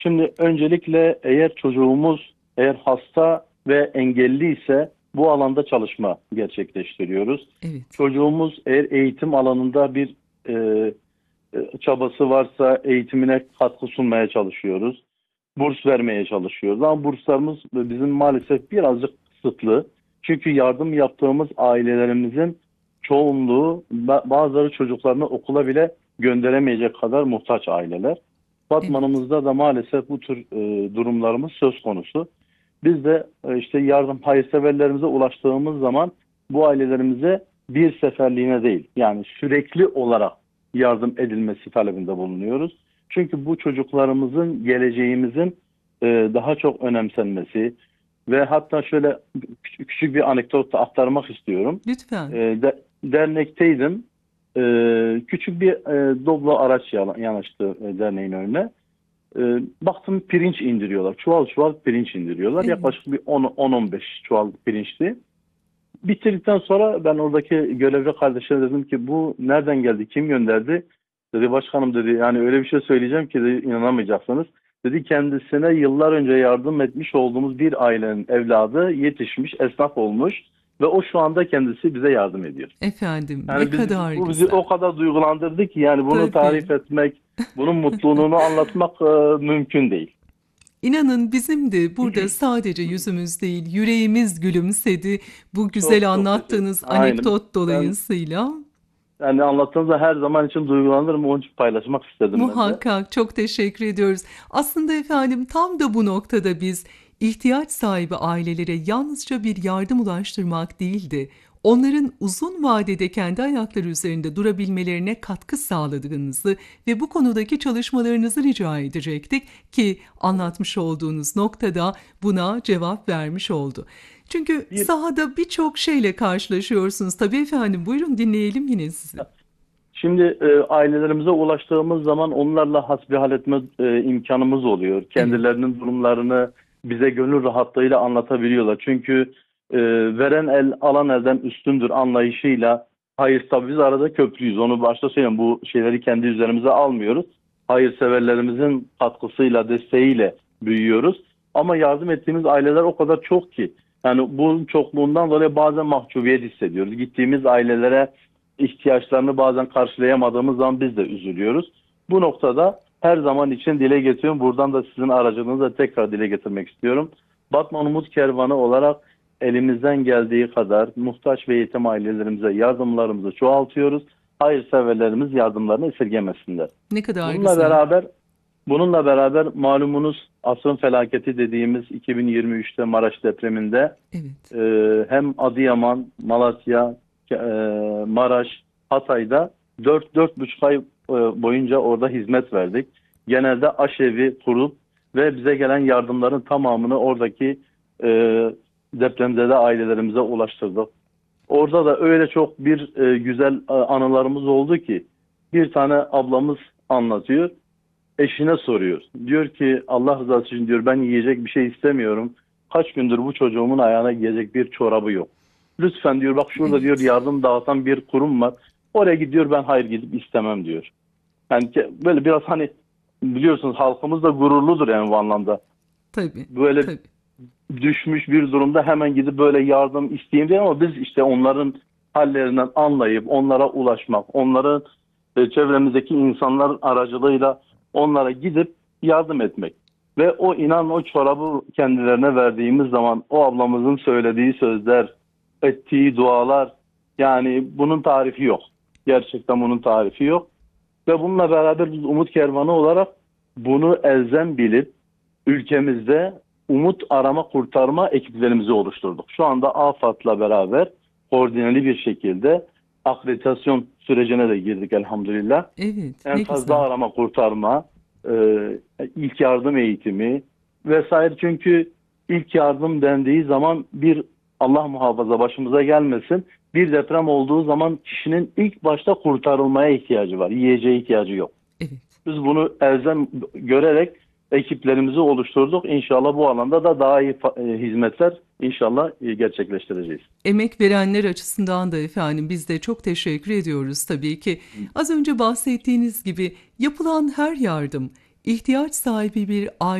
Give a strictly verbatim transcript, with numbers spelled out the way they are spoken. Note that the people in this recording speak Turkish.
Şimdi öncelikle eğer çocuğumuz eğer hasta ve engelli ise bu alanda çalışma gerçekleştiriyoruz. Evet. Çocuğumuz eğer eğitim alanında bir e, e, çabası varsa eğitimine katkı sunmaya çalışıyoruz. Burs vermeye çalışıyoruz. Ama burslarımız bizim maalesef birazcık kısıtlı. Çünkü yardım yaptığımız ailelerimizin çoğunluğu ba- bazıları çocuklarını okula bile gönderemeyecek kadar muhtaç aileler. Evet. Batmanımızda da maalesef bu tür e, durumlarımız söz konusu. Biz de e, işte yardım hayırseverlerimize ulaştığımız zaman bu ailelerimize bir seferliğine değil yani sürekli olarak yardım edilmesi talebinde bulunuyoruz. Çünkü bu çocuklarımızın geleceğimizin e, daha çok önemsenmesi ve hatta şöyle küçük, küçük bir anekdot da aktarmak istiyorum. E, Lütfen. de, dernekteydim. E, küçük bir e, Doblo araç yana- yanaştı e, derneğin önüne. E, baktım pirinç indiriyorlar. Çuval çuval pirinç indiriyorlar. Evet. Yaklaşık bir on on beş çuval pirinçti. Bitirdikten sonra ben oradaki görevli kardeşe dedim ki bu nereden geldi? Kim gönderdi? Dedi başkanım dedi yani öyle bir şey söyleyeceğim ki dedi, inanamayacaksınız. Dedi kendisine yıllar önce yardım etmiş olduğumuz bir ailenin evladı yetişmiş, esnaf olmuş ve o şu anda kendisi bize yardım ediyor. Efendim, ne Yani biz, kadar bu bizi güzel. o kadar duygulandırdı ki yani bunu Tabii. tarif etmek, bunun mutluluğunu anlatmak e, mümkün değil. İnanın bizim de burada sadece yüzümüz değil, yüreğimiz gülümsedi bu güzel Çok çok teşekkür. anlattığınız Aynen. anekdot Ben dolayısıyla. yani anlattığınızda her zaman için duygulanırım. Onun için paylaşmak istedim ben de. Muhakkak çok teşekkür ediyoruz. Aslında efendim tam da bu noktada biz ihtiyaç sahibi ailelere yalnızca bir yardım ulaştırmak değildi. Onların uzun vadede kendi ayakları üzerinde durabilmelerine katkı sağladığınızı ve bu konudaki çalışmalarınızı rica edecektik ki anlatmış olduğunuz noktada buna cevap vermiş oldu. Çünkü Bir sahada birçok şeyle karşılaşıyorsunuz. Tabii efendim, buyurun dinleyelim yine sizi. Şimdi e, ailelerimize ulaştığımız zaman onlarla hasbihal etme e, imkanımız oluyor. Evet, Kendilerinin durumlarını bize gönül rahatlığıyla anlatabiliyorlar. Çünkü e, veren el alan elden üstündür anlayışıyla. Hayır tabii biz arada köprüyüz. Onu başta söyleyeyim. Bu şeyleri kendi üzerimize almıyoruz. Hayırseverlerimizin katkısıyla, desteğiyle büyüyoruz. Ama yardım ettiğimiz aileler o kadar çok ki. Yani bunun çokluğundan dolayı bazen mahcubiyet hissediyoruz. Gittiğimiz ailelere ihtiyaçlarını bazen karşılayamadığımız zaman biz de üzülüyoruz. Bu noktada her zaman için dile getiriyorum. Buradan da sizin aracılığınızla tekrar dile getirmek istiyorum. Batman Umut Kervanı olarak elimizden geldiği kadar muhtaç ve yetim ailelerimize yardımlarımızı çoğaltıyoruz. Hayırseverlerimiz yardımlarını esirgemesinler. ne kadar Bununla güzel. beraber bununla beraber malumunuz asrın felaketi dediğimiz iki bin yirmi üçte Maraş depreminde Evet. e, hem Adıyaman, Malatya, e, Maraş, Hatay'da dört dört buçuk ay e, boyunca orada hizmet verdik. Genelde aşevi kurup ve bize gelen yardımların tamamını oradaki e, depremzede ailelerimize ulaştırdık. Orada da öyle çok bir e, güzel e, anılarımız oldu ki bir tane ablamız anlatıyor. Eşine soruyor. Diyor ki Allah rızası için diyor ben yiyecek bir şey istemiyorum. Kaç gündür bu çocuğumun ayağına giyecek bir çorabı yok. Lütfen diyor bak şurada diyor Evet. yardım dağıtan bir kurum var. Oraya gidiyor ben hayır gidip istemem diyor. Yani ke- böyle biraz hani biliyorsunuz halkımız da gururludur yani bu anlamda. Tabii. Böyle Tabii. düşmüş bir durumda hemen gidip böyle yardım isteyeyim diye ama biz işte onların hallerinden anlayıp onlara ulaşmak, onların e, çevremizdeki insanlar aracılığıyla onlara gidip yardım etmek. Ve o inan o çorabı kendilerine verdiğimiz zaman o ablamızın söylediği sözler, ettiği dualar yani bunun tarifi yok. Gerçekten bunun tarifi yok. Ve bununla beraber biz Umut Kervanı olarak bunu elzem bilip ülkemizde umut arama kurtarma ekiplerimizi oluşturduk. Şu anda AFAD'la beraber koordineli bir şekilde akreditasyon sürecine de girdik elhamdülillah. Evet. Ne Enkazda güzel. arama kurtarma, e, ilk yardım eğitimi vesaire. Çünkü ilk yardım dendiği zaman bir Allah muhafaza başımıza gelmesin. Bir deprem olduğu zaman kişinin ilk başta kurtarılmaya ihtiyacı var. Yiyeceğe ihtiyacı yok. Evet. Biz bunu elzem görerek ekiplerimizi oluşturduk. İnşallah bu alanda da daha iyi fa- e, hizmetler inşallah e, gerçekleştireceğiz. Emek verenler açısından da efendim biz de çok teşekkür ediyoruz tabii ki. Az önce bahsettiğiniz gibi yapılan her yardım ihtiyaç sahibi bir aile